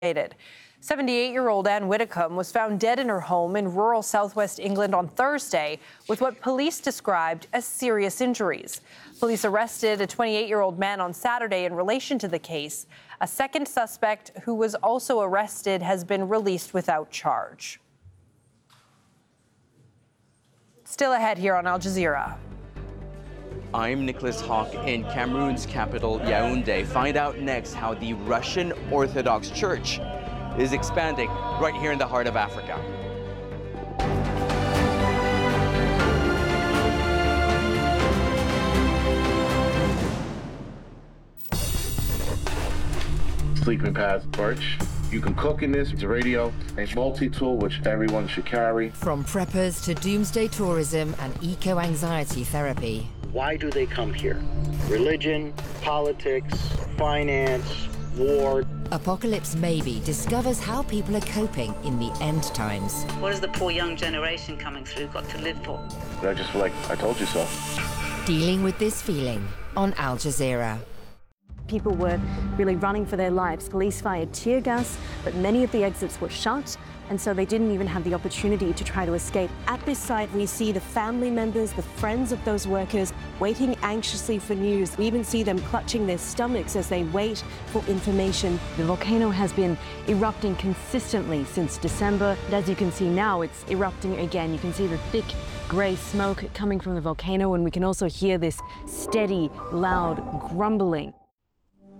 78-year-old Anne Widdicombe was found dead in her home in rural southwest England on Thursday with what police described as serious injuries. Police arrested a 28-year-old man on Saturday in relation to the case. A second suspect who was also arrested has been released without charge. Still ahead here on Al Jazeera. I'm Nicholas Hawk in Cameroon's capital, Yaoundé. Find out next how the Russian Orthodox Church is expanding right here in the heart of Africa. Sleeping Pads Birch. You can cook in this. It's a radio, a multi-tool which everyone should carry. From preppers to doomsday tourism and eco-anxiety therapy. Why do they come here? Religion, politics, finance, war. Apocalypse Maybe discovers how people are coping in the end times. What has the poor young generation coming through got to live for? I just feel like I told you so. Dealing with this feeling on Al Jazeera. People were really running for their lives. Police fired tear gas, but many of the exits were shut, and so they didn't even have the opportunity to try to escape. At this site, we see the family members, the friends of those workers, waiting anxiously for news. We even see them clutching their stomachs as they wait for information. The volcano has been erupting consistently since December. And as you can see now, it's erupting again. You can see the thick grey smoke coming from the volcano, and we can also hear this steady, loud grumbling.